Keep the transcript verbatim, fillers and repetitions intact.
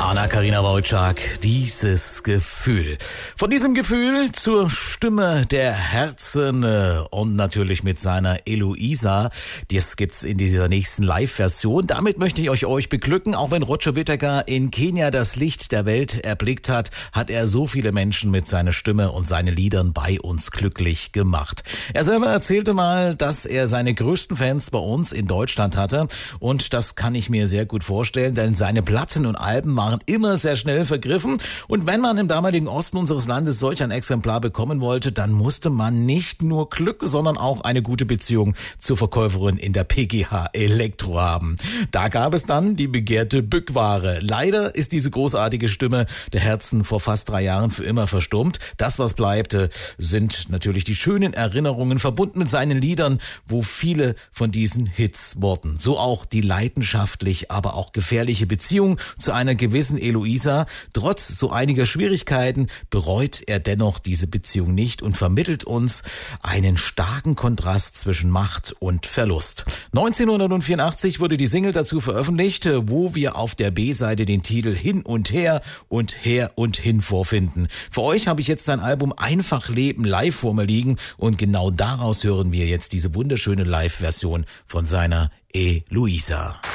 Anna-Karina Wojcik, dieses Gefühl. Von diesem Gefühl zur Stimme der Herzen und natürlich mit seiner Eloisa. Das gibt's in dieser nächsten Live-Version. Damit möchte ich euch, euch beglücken. Auch wenn Roger Whittaker in Kenia das Licht der Welt erblickt hat, hat er so viele Menschen mit seiner Stimme und seinen Liedern bei uns glücklich gemacht. Er selber erzählte mal, dass er seine größten Fans bei uns in Deutschland hatte. Und das kann ich mir sehr gut vorstellen, denn seine Platten und Alben waren immer sehr schnell vergriffen. Und wenn man im damaligen Osten unseres Landes solch ein Exemplar bekommen wollte, dann musste man nicht nur Glück, sondern auch eine gute Beziehung zur Verkäuferin in der P G H Elektro haben. Da gab es dann die begehrte Bückware. Leider ist diese großartige Stimme der Herzen vor fast drei Jahren für immer verstummt. Das, was bleibt, sind natürlich die schönen Erinnerungen verbunden mit seinen Liedern, wo viele von diesen Hits wurden. So auch die leidenschaftlich, aber auch gefährliche Beziehung zu einer gewissen Eloisa. Trotz so einiger Schwierigkeiten bereut er dennoch diese Beziehung nicht und vermittelt uns einen starken Kontrast zwischen Macht und Verlust. neunzehnhundertvierundachtzig wurde die Single dazu veröffentlicht, wo wir auf der B-Seite den Titel Hin und Her und Her und Hin vorfinden. Für euch habe ich jetzt sein Album Einfach Leben live vor mir liegen und genau daraus hören wir jetzt diese wunderschöne Live-Version von seiner Eloisa.